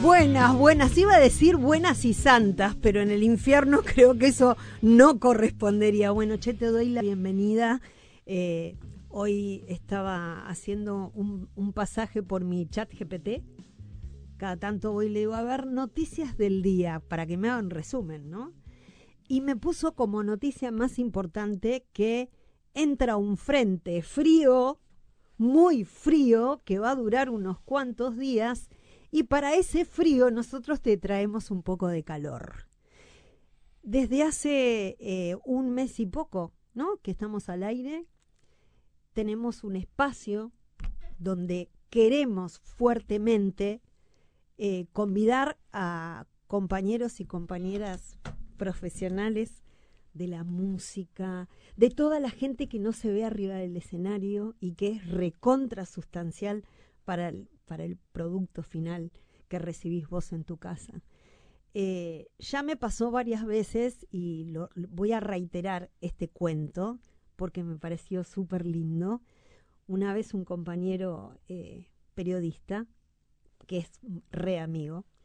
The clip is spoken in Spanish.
Buenas, buenas. Iba a decir buenas y santas, pero en el infierno creo que eso no correspondería. Bueno, Che, te doy la bienvenida. Hoy estaba haciendo un pasaje por mi chat GPT. Cada tanto voy y le digo, a ver, noticias del día, para que me hagan resumen, ¿no? Y me puso como noticia más importante que entra un frente frío, muy frío, que va a durar unos cuantos días, y para ese frío nosotros te traemos un poco de calor. Desde hace un mes y poco, ¿no?, que estamos al aire, tenemos un espacio donde queremos fuertemente convidar a compañeros y compañeras profesionales de la música, de toda la gente que no se ve arriba del escenario y que es recontra sustancial para el producto final que recibís vos en tu casa. Ya me pasó varias veces y voy a reiterar este cuento porque me pareció súper lindo. Una vez un compañero periodista, que es re amigo,